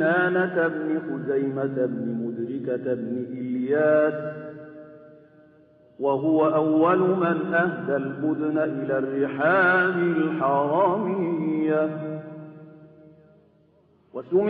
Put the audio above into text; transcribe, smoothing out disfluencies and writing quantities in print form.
كنانة بن خزيمة بن مدركة بن إلياس، وهو أول من أهدى البدن إلى الرحال الحرمية.